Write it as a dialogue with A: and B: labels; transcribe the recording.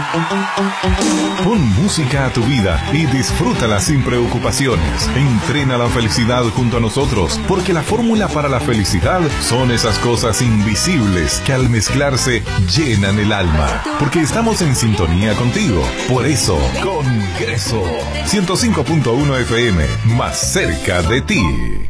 A: Pon música a tu vida y disfrútala sin preocupaciones. Entrena la felicidad junto a nosotros, porque la fórmula para la felicidad son esas cosas invisibles que al mezclarse llenan el alma. Porque estamos en sintonía contigo. Por eso, Congreso 105.1 FM, más cerca de ti.